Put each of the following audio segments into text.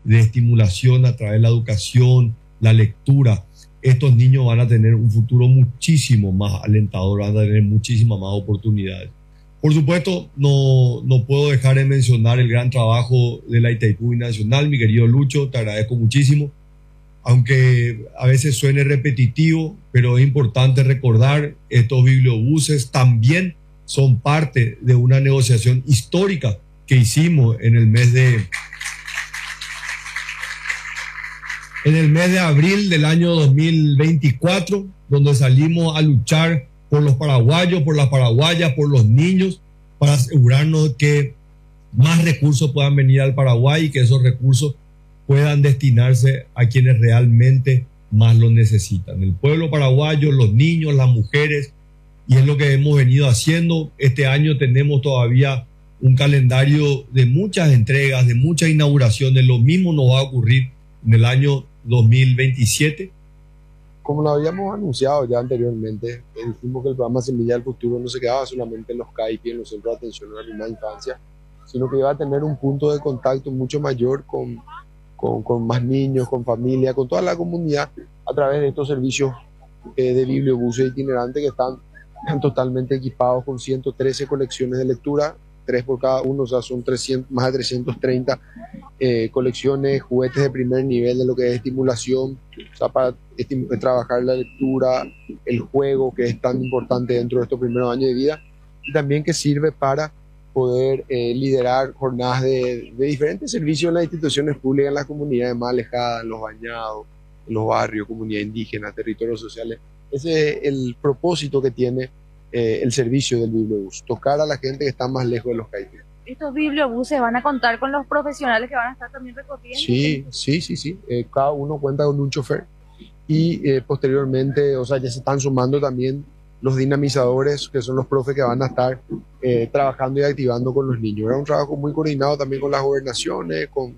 de estimulación a través de la educación, la lectura, estos niños van a tener un futuro muchísimo más alentador, van a tener muchísimas más oportunidades. Por supuesto, no puedo dejar de mencionar el gran trabajo de la Itaipú Binacional. Mi querido Lucho, te agradezco muchísimo. Aunque a veces suene repetitivo, pero es importante recordar, estos bibliobuses también son parte de una negociación histórica que hicimos en el mes de abril del año 2024, donde salimos a luchar por los paraguayos, por las paraguayas, por los niños, para asegurarnos que más recursos puedan venir al Paraguay y que esos recursos puedan destinarse a quienes realmente más lo necesitan. El pueblo paraguayo, los niños, las mujeres, y es lo que hemos venido haciendo. Este año tenemos todavía un calendario de muchas entregas, de muchas inauguraciones. Lo mismo nos va a ocurrir en el año 2027. Como lo habíamos anunciado ya anteriormente, dijimos que el programa Semilla del Futuro no se quedaba solamente en los CAIPI, en los centros de atención a la primera infancia, sino que iba a tener un punto de contacto mucho mayor con más niños, con familia, con toda la comunidad, a través de estos servicios de bibliobuses itinerantes que están totalmente equipados con 113 colecciones de lectura, 3 por cada uno, o sea, son más de 330 colecciones, juguetes de primer nivel de lo que es estimulación, o sea, para trabajar la lectura, el juego, que es tan importante dentro de estos primeros años de vida, y también que sirve para poder liderar jornadas de diferentes servicios en las instituciones públicas, en las comunidades más alejadas, en los bañados, en los barrios, comunidades indígenas, territorios sociales. Ese es el propósito que tiene el servicio del bibliobús, tocar a la gente que está más lejos de los CAIPI. ¿Estos bibliobuses van a contar con los profesionales que van a estar también recorriendo? Sí. Cada uno cuenta con un chofer y posteriormente, o sea, ya se están sumando también los dinamizadores, que son los profes que van a estar trabajando y activando con los niños. Era un trabajo muy coordinado también con las gobernaciones, con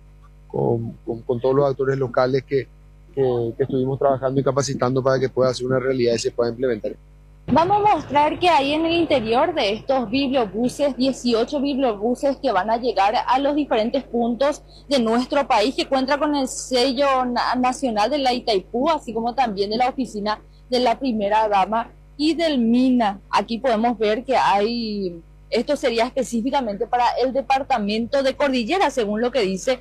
todos los actores locales que estuvimos trabajando y capacitando para que pueda ser una realidad y se pueda implementar. Vamos a mostrar que hay en el interior de estos bibliobuses 18 bibliobuses que van a llegar a los diferentes puntos de nuestro país, que cuenta con el sello nacional de la Itaipú, así como también de la oficina de la primera dama y del MINA. Aquí podemos ver que esto sería específicamente para el departamento de Cordillera, según lo que dice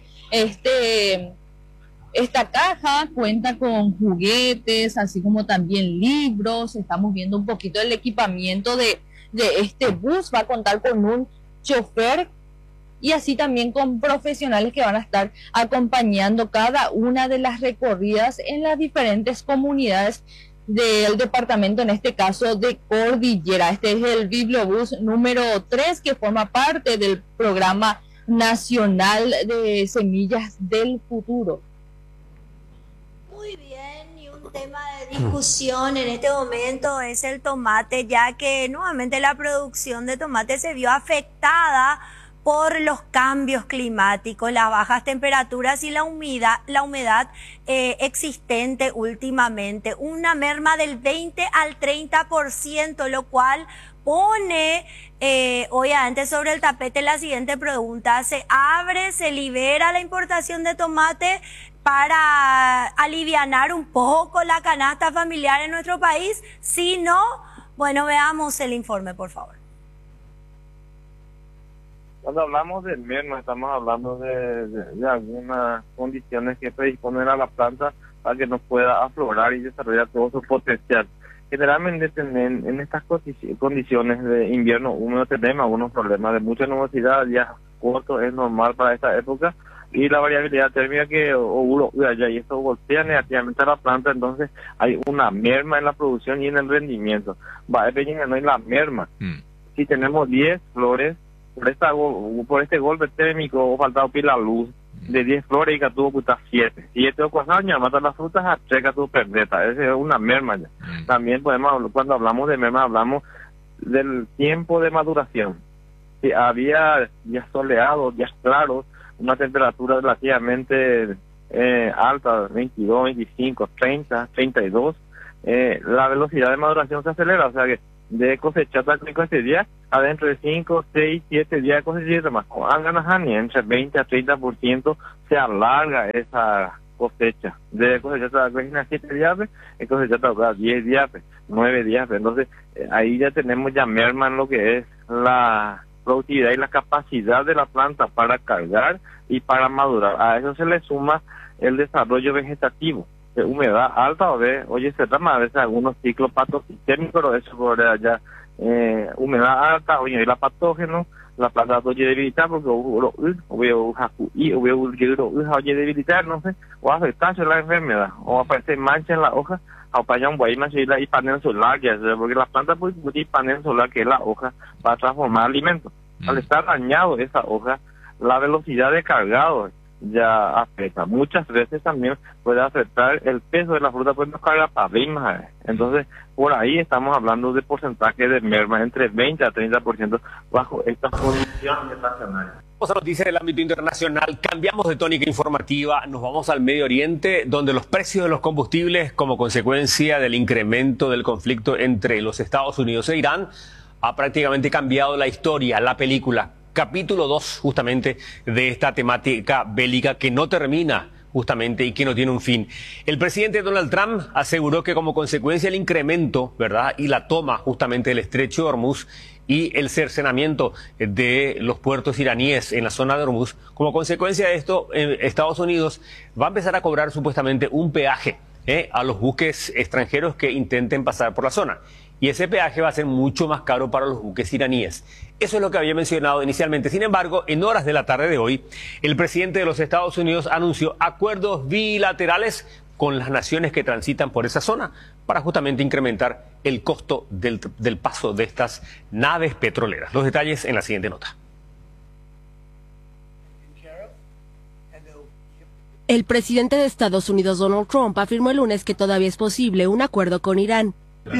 esta caja. Cuenta con juguetes, así como también libros. Estamos viendo un poquito el equipamiento de este bus. Va a contar con un chofer y así también con profesionales que van a estar acompañando cada una de las recorridas en las diferentes comunidades del departamento, en este caso de Cordillera. Este es el bibliobús número 3 que forma parte del programa nacional de Semillas del Futuro. Muy bien, y un tema de discusión en este momento es el tomate, ya que nuevamente la producción de tomate se vio afectada por los cambios climáticos, las bajas temperaturas y la humedad existente últimamente. Una merma del 20 al 30%, lo cual pone obviamente sobre el tapete la siguiente pregunta: ¿se libera la importación de tomate para alivianar un poco la canasta familiar en nuestro país? Si no, bueno, veamos el informe, por favor. Cuando hablamos del merma, estamos hablando de algunas condiciones que predisponen a la planta para que no pueda aflorar y desarrollar todo su potencial. Generalmente en estas condiciones de invierno húmedo tenemos algunos problemas de mucha nubosidad, días cortos es normal para esta época, y la variabilidad térmica y esto golpea negativamente a la planta. Entonces hay una merma en la producción y en el rendimiento. Va dependiendo en la merma. Si tenemos 10 flores, por este golpe térmico o faltado pila luz, de 10 flores y que tuvo que estar 7 o 4 años, mata las frutas a checa tu perdeta. Esa es una merma ya. También podemos, cuando hablamos de merma, hablamos del tiempo de maduración. Si había días soleados, días claros, una temperatura relativamente alta, 22, 25, 30, 32, la velocidad de maduración se acelera. O sea que de cosechar ese día, adentro de 5, 6, 7 días de cosechar más. Entre 20 a 30% se alarga esa cosecha. De cosechar 7 días, y cosechar 10 días, 9 días. Entonces, ahí ya tenemos ya merma en lo que es la productividad y la capacidad de la planta para cargar y para madurar. A eso se le suma el desarrollo vegetativo, de humedad alta, se trama a veces algunos ciclos patogénicos, pero eso por allá, humedad alta, y la patógeno, la planta oye debilitar porque debilitar, no sé, o afectarse la enfermedad, o aparecer mancha en la hoja, o para allá un guay más y panel solar, porque la planta puede utilizar panel solar, que es la hoja, para transformar alimentos. Al estar dañado esa hoja, la velocidad de cargado ya afecta. Muchas veces también puede afectar el peso de la fruta, pues no carga para arriba. Entonces, por ahí estamos hablando de porcentaje de merma entre 20 a 30% bajo estas condiciones estacionarias. Vamos a noticias del ámbito internacional. Cambiamos de tónica informativa, nos vamos al Medio Oriente, donde los precios de los combustibles, como consecuencia del incremento del conflicto entre los Estados Unidos e Irán, ha prácticamente cambiado la historia, la película. Capítulo 2, justamente, de esta temática bélica que no termina, justamente, y que no tiene un fin. El presidente Donald Trump aseguró que como consecuencia del incremento, ¿verdad?, y la toma justamente del estrecho de Hormuz y el cercenamiento de los puertos iraníes en la zona de Hormuz, como consecuencia de esto, Estados Unidos va a empezar a cobrar supuestamente un peaje a los buques extranjeros que intenten pasar por la zona. Y ese peaje va a ser mucho más caro para los buques iraníes. Eso es lo que había mencionado inicialmente. Sin embargo, en horas de la tarde de hoy, el presidente de los Estados Unidos anunció acuerdos bilaterales con las naciones que transitan por esa zona para justamente incrementar el costo del paso de estas naves petroleras. Los detalles en la siguiente nota. El presidente de Estados Unidos, Donald Trump, afirmó el lunes que todavía es posible un acuerdo con Irán.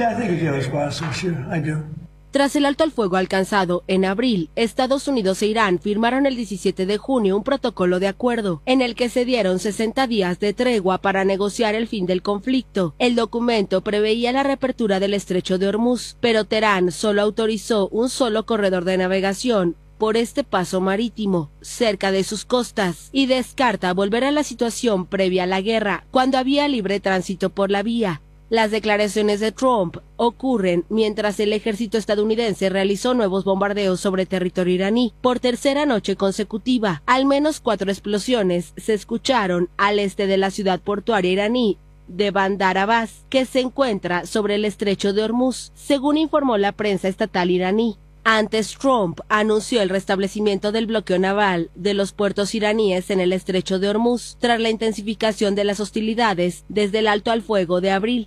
Tras el alto al fuego alcanzado en abril, Estados Unidos e Irán firmaron el 17 de junio un protocolo de acuerdo, en el que se dieron 60 días de tregua para negociar el fin del conflicto. El documento preveía la reapertura del estrecho de Hormuz, pero Teherán solo autorizó un solo corredor de navegación por este paso marítimo, cerca de sus costas, y descarta volver a la situación previa a la guerra, cuando había libre tránsito por la vía. Las declaraciones de Trump ocurren mientras el ejército estadounidense realizó nuevos bombardeos sobre territorio iraní por tercera noche consecutiva. Al menos 4 explosiones se escucharon al este de la ciudad portuaria iraní de Bandar Abbas, que se encuentra sobre el estrecho de Hormuz, según informó la prensa estatal iraní. Antes, Trump anunció el restablecimiento del bloqueo naval de los puertos iraníes en el estrecho de Hormuz, tras la intensificación de las hostilidades desde el alto al fuego de abril.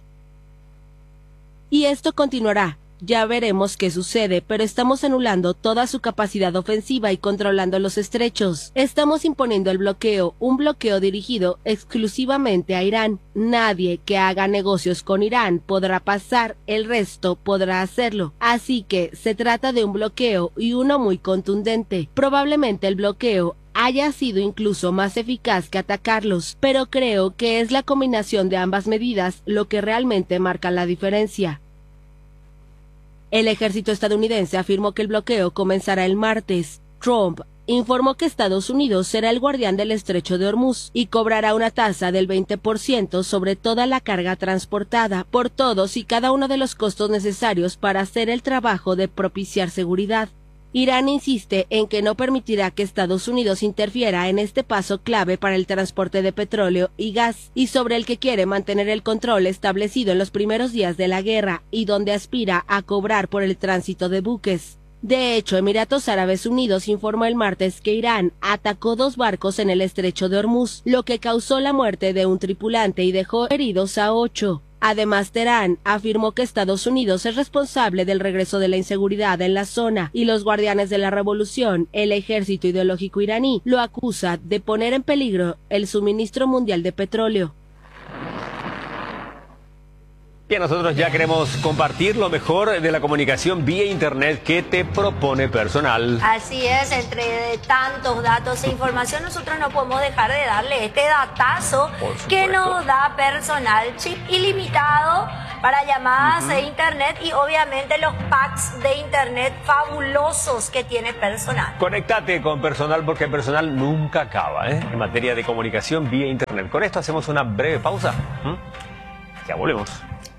Y esto continuará. Ya veremos qué sucede, pero estamos anulando toda su capacidad ofensiva y controlando los estrechos. Estamos imponiendo el bloqueo, un bloqueo dirigido exclusivamente a Irán. Nadie que haga negocios con Irán podrá pasar, el resto podrá hacerlo. Así que se trata de un bloqueo y uno muy contundente. Probablemente el bloqueo haya sido incluso más eficaz que atacarlos, pero creo que es la combinación de ambas medidas lo que realmente marca la diferencia. El ejército estadounidense afirmó que el bloqueo comenzará el martes. Trump informó que Estados Unidos será el guardián del estrecho de Hormuz y cobrará una tasa del 20% sobre toda la carga transportada, por todos y cada uno de los costos necesarios para hacer el trabajo de propiciar seguridad. Irán insiste en que no permitirá que Estados Unidos interfiera en este paso clave para el transporte de petróleo y gas, y sobre el que quiere mantener el control establecido en los primeros días de la guerra y donde aspira a cobrar por el tránsito de buques. De hecho, Emiratos Árabes Unidos informó el martes que Irán atacó 2 barcos en el estrecho de Hormuz, lo que causó la muerte de un tripulante y dejó heridos a 8. Además, Teherán afirmó que Estados Unidos es responsable del regreso de la inseguridad en la zona y los guardianes de la revolución, el ejército ideológico iraní, lo acusa de poner en peligro el suministro mundial de petróleo. Bien, nosotros ya queremos compartir lo mejor de la comunicación vía internet que te propone Personal. Así es, entre tantos datos e información, nosotros no podemos dejar de darle este datazo que nos da Personal, chip ilimitado para llamadas e internet y obviamente los packs de internet fabulosos que tiene Personal. Conéctate con Personal porque Personal nunca acaba, en materia de comunicación vía internet. Con esto hacemos una breve pausa. Ya volvemos.